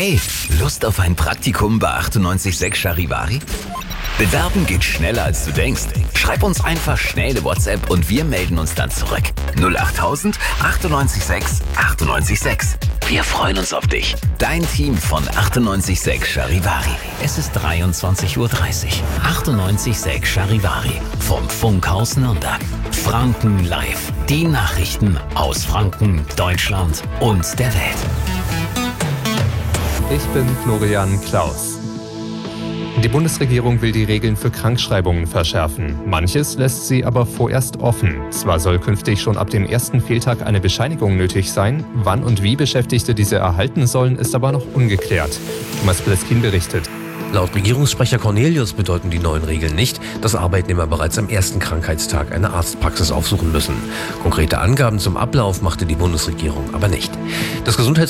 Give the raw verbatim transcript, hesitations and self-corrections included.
Hey, Lust auf ein Praktikum bei achtundneunzig Komma sechs Charivari? Bewerben geht schneller, als du denkst. Schreib uns einfach schnell eine WhatsApp und wir melden uns dann zurück. null achttausend achtundneunzig sechs achtundneunzig sechs. Wir freuen uns auf dich. Dein Team von achtundneunzig Komma sechs Charivari. Es ist dreiundzwanzig Uhr dreißig. achtundneunzig Komma sechs Charivari vom Funkhaus Nürnberg. Franken live. Die Nachrichten aus Franken, Deutschland und der Welt. Ich bin Florian Klaus. Die Bundesregierung will die Regeln für Krankschreibungen verschärfen. Manches lässt sie aber vorerst offen. Zwar soll künftig schon ab dem ersten Fehltag eine Bescheinigung nötig sein. Wann und wie Beschäftigte diese erhalten sollen, ist aber noch ungeklärt. Thomas Pleskin berichtet. Laut Regierungssprecher Cornelius bedeuten die neuen Regeln nicht, dass Arbeitnehmer bereits am ersten Krankheitstag eine Arztpraxis aufsuchen müssen. Konkrete Angaben zum Ablauf machte die Bundesregierung aber nicht. Das Gesundheits